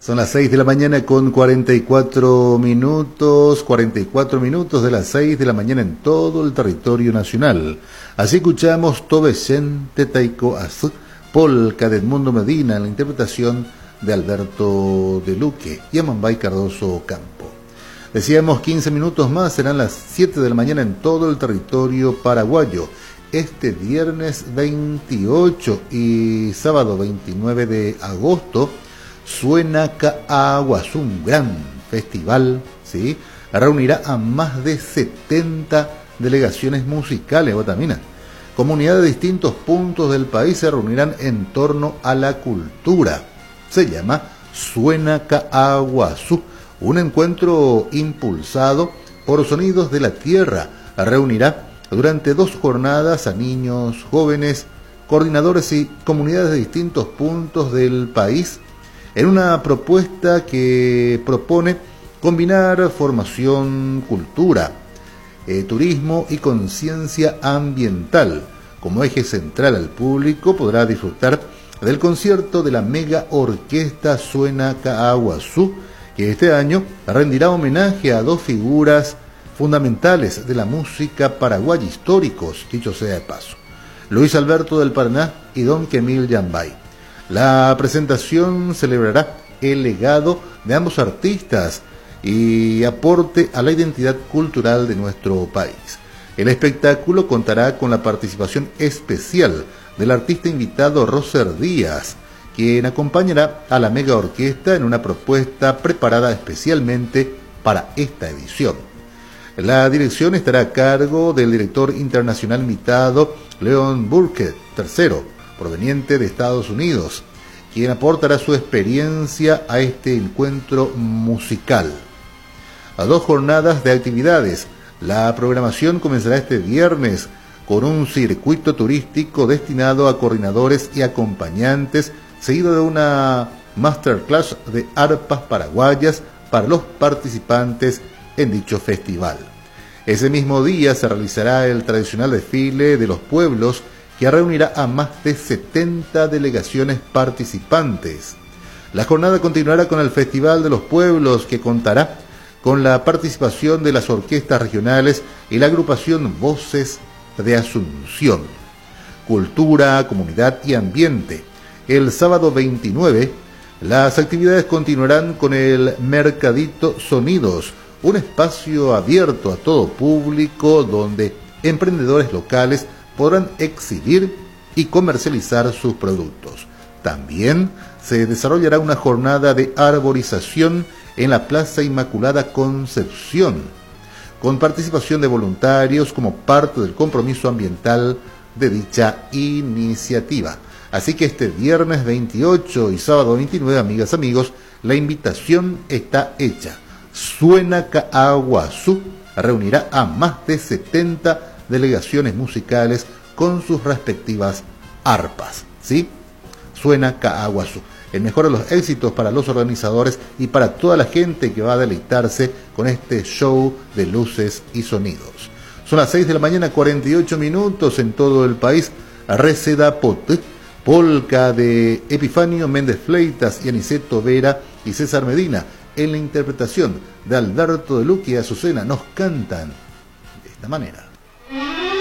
Son las 6 de la mañana con 44 minutos de las 6 de la mañana en todo el territorio nacional. Así escuchamos Tobesen Taiko Azú, polka de Edmundo Medina, en la interpretación de Alberto de Luque y Amambay Cardoso Campo. Decíamos 15 minutos más, serán las 7 de la mañana en todo el territorio paraguayo. Este viernes 28 y sábado 29 de agosto, Suena Caaguazú, un gran festival, ¿sí? Reunirá a más de 70 delegaciones musicales, Botamina. Comunidades de distintos puntos del país se reunirán en torno a la cultura. Se llama Suena Caaguazú, un encuentro impulsado por Sonidos de la Tierra. Reunirá durante 2 jornadas a niños, jóvenes, coordinadores y comunidades de distintos puntos del país, en una propuesta que propone combinar formación, cultura, turismo y conciencia ambiental. Como eje central, al público podrá disfrutar del concierto de la mega orquesta Suena Caaguazú, que este año rendirá homenaje a 2 figuras fundamentales de la música paraguaya, históricos, dicho sea de paso, Luis Alberto del Paraná y Don Quemil Yambay. La presentación celebrará el legado de ambos artistas y aporte a la identidad cultural de nuestro país. El espectáculo contará con la participación especial del artista invitado Roser Díaz, quien acompañará a la mega orquesta en una propuesta preparada especialmente para esta edición. La dirección estará a cargo del director internacional invitado Leon Burkett III, proveniente de Estados Unidos, quien aportará su experiencia a este encuentro musical. A 2 jornadas de actividades, la programación comenzará este viernes con un circuito turístico destinado a coordinadores y acompañantes, seguido de una masterclass de arpas paraguayas para los participantes en dicho festival. Ese mismo día se realizará el tradicional desfile de los pueblos, que reunirá a más de 70 delegaciones participantes. La jornada continuará con el Festival de los Pueblos, que contará con la participación de las orquestas regionales y la agrupación Voces de Asunción. Cultura, comunidad y ambiente. El sábado 29, las actividades continuarán con el Mercadito Sonidos, un espacio abierto a todo público donde emprendedores locales podrán exhibir y comercializar sus productos. También se desarrollará una jornada de arborización en la Plaza Inmaculada Concepción, con participación de voluntarios como parte del compromiso ambiental de dicha iniciativa. Así que este viernes 28 y sábado 29, amigas, amigos, la invitación está hecha. Suena Caaguazú reunirá a más de 70 delegaciones musicales con sus respectivas arpas, ¿sí? Suena Caaguazú. El mejor de los éxitos para los organizadores y para toda la gente que va a deleitarse con este show de luces y sonidos. Son las 6 de la mañana, 48 minutos en todo el país. Receda Pote, polka de Epifanio Méndez Fleitas y Aniceto Vera y César Medina, en la interpretación de Alberto de Luque y Azucena, nos cantan de esta manera.